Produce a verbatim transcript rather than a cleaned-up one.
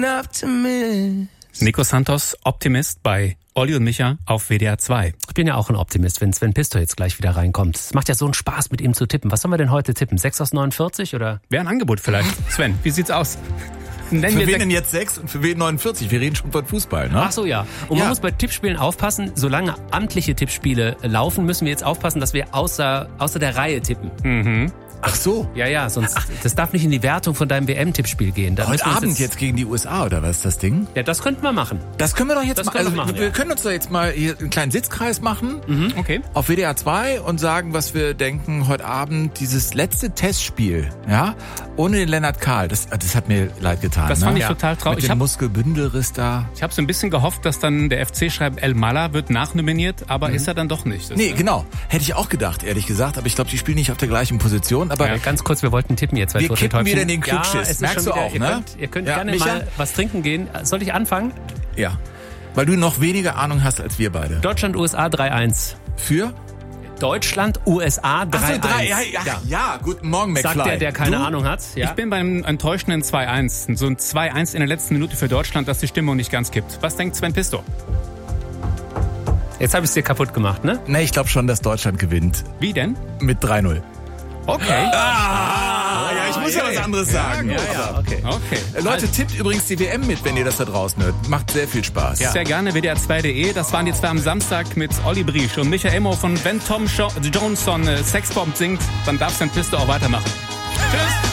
an optimist. Nico Santos, Optimist bei Olli und Micha auf W D R zwei. Ich bin ja auch ein Optimist, wenn Sven Pistor jetzt gleich wieder reinkommt. Es macht ja so einen Spaß, mit ihm zu tippen. Was sollen wir denn heute tippen? sechs aus neunundvierzig oder? Wäre ein Angebot vielleicht. Sven, wie sieht's aus? Nennen für wir wen denn jetzt sechs und für wen neunundvierzig? Wir reden schon von Fußball, ne? Ach so, ja. Und Ja. man muss bei Tippspielen aufpassen, solange amtliche Tippspiele laufen, müssen wir jetzt aufpassen, dass wir außer, außer der Reihe tippen. Mhm. Ach so. Ja, ja, sonst, das darf nicht in die Wertung von deinem W M-Tippspiel gehen. Da Heute müssen wir uns Abend jetzt gegen die U S A, oder was ist das Ding? Ja, das könnten wir machen. Das können wir doch jetzt Das mal, können wir also machen, wir ja. können uns da jetzt mal hier einen kleinen Sitzkreis machen. Mhm. Okay. Auf W D R zwei und sagen, was wir denken heute Abend, dieses letzte Testspiel, ja, ohne den Lennart Kahl, das, das hat mir leid getan. Das ne? fand ich ja. total traurig. Mit Ich dem hab- Muskelbündelriss da. Ich habe so ein bisschen gehofft, dass dann der F C schreibt, El Mala wird nachnominiert, aber ist er dann doch nicht. Das Nee, ist- genau. Hätte ich auch gedacht, ehrlich gesagt, aber ich glaube, die spielen nicht auf der gleichen Position, aber Ja. Ganz kurz, wir wollten tippen jetzt. weil wir Total kippen Täubchen- wieder in den Ja, Klugschiss. es ist Merkst schon du wieder, auch, ihr ne? Könnt, ihr könnt Ja, gerne Micha? mal was trinken gehen. Soll ich anfangen? Ja. Weil du noch weniger Ahnung hast als wir beide. Deutschland, U S A drei eins. Für? Deutschland, U S A drei eins. Ach so, drei, ja, ja, ja, guten Morgen, McFly. Sagt der, der keine du? Ahnung hat. Ja? Ich bin beim enttäuschenden zwei eins. So ein zwei eins in der letzten Minute für Deutschland, dass die Stimmung nicht ganz kippt. Was denkt Sven Pistor? Jetzt habe ich es dir kaputt gemacht, ne? Nee, ich glaube schon, dass Deutschland gewinnt. Wie denn? Mit drei null. Okay. Ah, ja, ich muss ja was anderes sagen. Ja, ja, okay. Okay. Äh, Leute, tippt übrigens die W M mit, wenn ihr das da draußen hört. Macht sehr viel Spaß. Sehr gerne, W D R zwei punkt de. Das waren die zwei am Samstag mit Olli Briesch und Michael Emo von Wenn Tom Scho- Johnson äh, Sexbomb singt, dann darf Sven Pistor auch weitermachen. Tschüss!